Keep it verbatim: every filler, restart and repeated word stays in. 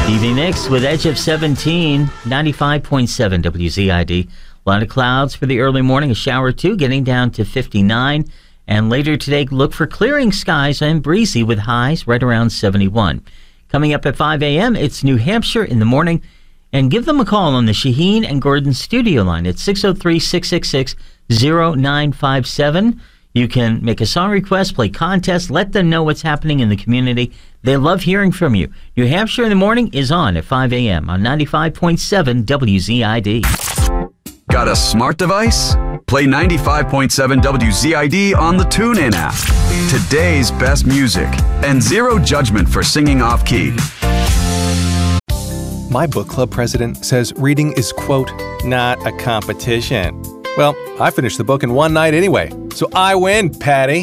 Stevie Nicks with Edge of seventeen, ninety-five point seven W Z I D. A lot of clouds for the early morning, a shower or two, getting down to fifty-nine. And later today, look for clearing skies and breezy with highs right around seventy-one. Coming up at five a.m., it's New Hampshire in the morning. And give them a call on the Shaheen and Gordon studio line at six oh three, six six six, oh nine five seven. You can make a song request, play contests, let them know what's happening in the community. They love hearing from you. New Hampshire in the morning is on at five a.m. on ninety-five point seven W Z I D. Got a smart device? Play ninety-five point seven W Z I D on the TuneIn app. Today's best music and zero judgment for singing off-key. My book club president says reading is, quote, not a competition. Well, I finished the book in one night anyway, so I win, Patty.